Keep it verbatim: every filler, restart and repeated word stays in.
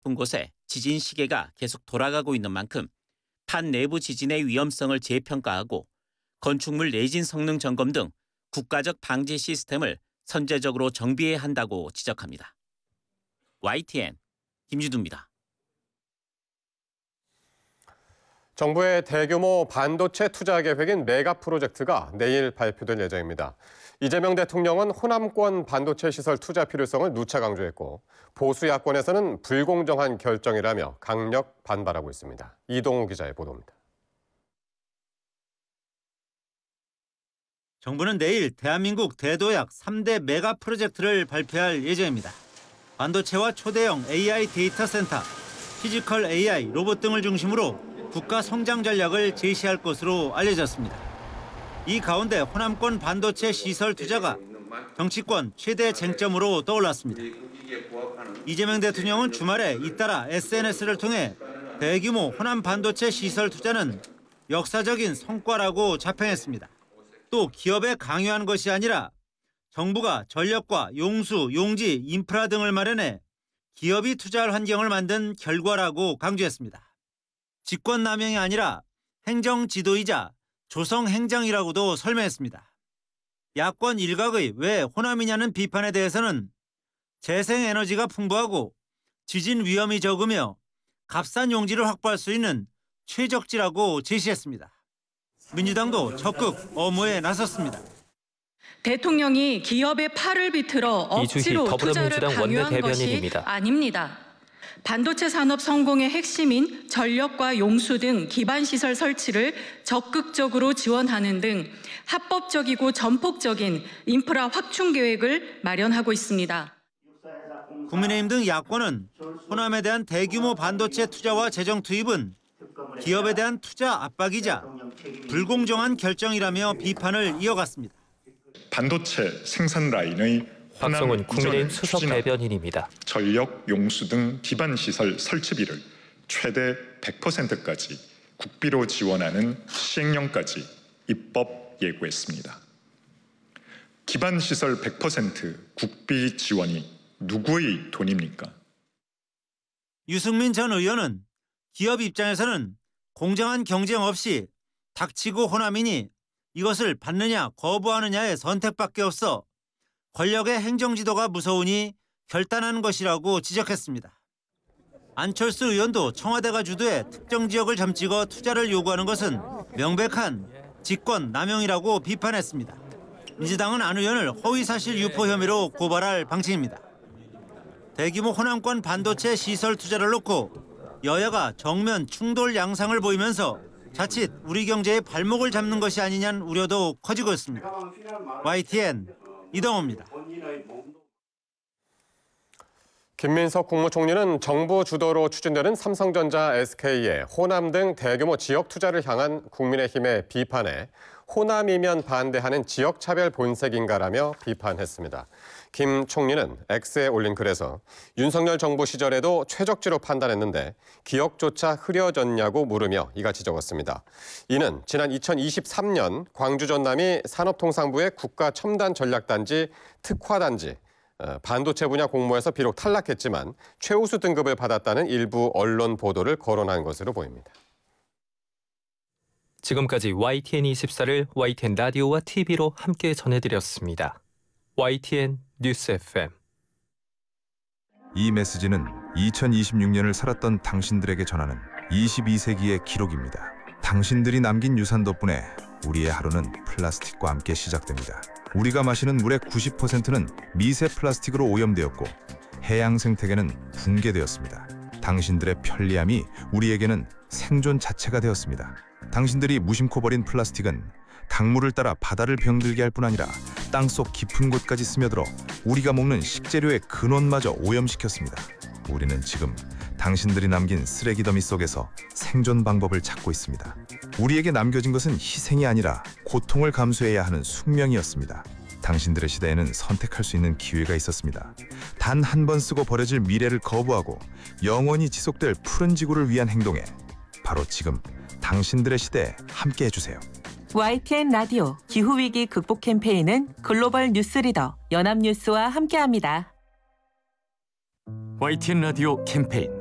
높은 곳에 지진 시계가 계속 돌아가고 있는 만큼 판 내부 지진의 위험성을 재평가하고 건축물 내진 성능 점검 등 국가적 방지 시스템을 선제적으로 정비해야 한다고 지적합니다. 와이티엔 김주두입니다. 정부의 대규모 반도체 투자 계획인 메가 프로젝트가 내일 발표될 예정입니다. 이재명 대통령은 호남권 반도체 시설 투자 필요성을 누차 강조했고 보수 야권에서는 불공정한 결정이라며 강력 반발하고 있습니다. 이동우 기자의 보도입니다. 정부는 내일 대한민국 대도약 삼 대 메가 프로젝트를 발표할 예정입니다. 반도체와 초대형 에이아이 데이터 센터, 피지컬 에이아이, 로봇 등을 중심으로 국가 성장 전략을 제시할 것으로 알려졌습니다. 이 가운데 호남권 반도체 시설 투자가 정치권 최대 쟁점으로 떠올랐습니다. 이재명 대통령은 주말에 잇따라 에스엔에스를 통해 대규모 호남 반도체 시설 투자는 역사적인 성과라고 자평했습니다. 또 기업에 강요한 것이 아니라 정부가 전력과 용수, 용지, 인프라 등을 마련해 기업이 투자할 환경을 만든 결과라고 강조했습니다. 직권남용이 아니라 행정지도이자 조성행정이라고도 설명했습니다. 야권 일각의 왜 호남이냐는 비판에 대해서는 재생에너지가 풍부하고 지진 위험이 적으며 값싼 용지를 확보할 수 있는 최적지라고 제시했습니다. 민주당도 적극 엄호에 나섰습니다. 대통령이 기업의 팔을 비틀어 억지로 투자를 강요한 것이 아닙니다. 반도체 산업 성공의 핵심인 전력과 용수 등 기반 시설 설치를 적극적으로 지원하는 등 합법적이고 전폭적인 인프라 확충 계획을 마련하고 있습니다. 국민의힘 등 야권은 호남에 대한 대규모 반도체 투자와 재정 투입은 기업에 대한 투자 압박이자 불공정한 결정이라며 비판을 이어갔습니다. 반도체 생산 라인의 박성훈 국민의힘 수석 대변인입니다. 전력, 용수 등 기반 시설 설치비를 최대 백 퍼센트까지 국비로 지원하는 시행령까지 입법 예고했습니다. 기반 시설 백 퍼센트 국비 지원이 누구의 돈입니까? 유승민 전 의원은 기업 입장에서는 공정한 경쟁 없이 닥치고 호남이니 이것을 받느냐 거부하느냐의 선택밖에 없어 권력의 행정지도가 무서우니 결단하는 것이라고 지적했습니다. 안철수 의원도 청와대가 주도해 특정 지역을 점찍어 투자를 요구하는 것은 명백한 직권 남용이라고 비판했습니다. 민주당은 안 의원을 허위사실 유포 혐의로 고발할 방침입니다. 대규모 호남권 반도체 시설 투자를 놓고 여야가 정면 충돌 양상을 보이면서 자칫 우리 경제의 발목을 잡는 것이 아니냐는 우려도 커지고 있습니다. 와이티엔 이동호입니다. 김민석 국무총리는 정부 주도로 추진되는 삼성전자, 에스케이의 호남 등 대규모 지역 투자를 향한 국민의힘의 비판에 호남이면 반대하는 지역차별 본색인가라며 비판했습니다. 김 총리는 X에 올린 글에서 윤석열 정부 시절에도 최적지로 판단했는데 기억조차 흐려졌냐고 물으며 이같이 적었습니다. 이는 지난 이천이십삼 년 광주 전남이 산업통상부의 국가첨단전략단지 특화단지 반도체 분야 공모에서 비록 탈락했지만 최우수 등급을 받았다는 일부 언론 보도를 거론한 것으로 보입니다. 지금까지 와이티엔 이십사를 와이티엔 라디오와 티비로 함께 전해드렸습니다. 와이티엔 뉴스 에프엠. 이 메시지는 이천이십육 년을 살았던 당신들에게 전하는 이십이 세기의 기록입니다. 당신들이 남긴 유산 덕분에 우리의 하루는 플라스틱과 함께 시작됩니다. 우리가 마시는 물의 구십 퍼센트는 미세 플라스틱으로 오염되었고 해양 생태계는 붕괴되었습니다. 당신들의 편리함이 우리에게는 생존 자체가 되었습니다. 당신들이 무심코 버린 플라스틱은 강물을 따라 바다를 병들게 할 뿐 아니라 땅속 깊은 곳까지 스며들어 우리가 먹는 식재료의 근원마저 오염시켰습니다. 우리는 지금 당신들이 남긴 쓰레기 더미 속에서 생존 방법을 찾고 있습니다. 우리에게 남겨진 것은 희생이 아니라 고통을 감수해야 하는 숙명이었습니다. 당신들의 시대에는 선택할 수 있는 기회가 있었습니다. 단 한 번 쓰고 버려질 미래를 거부하고 영원히 지속될 푸른 지구를 위한 행동에 바로 지금 당신들의 시대에 함께 해주세요. 와이티엔 라디오 기후위기 극복 캠페인은 글로벌 뉴스리더 연합뉴스와 함께합니다. 와이티엔 라디오 캠페인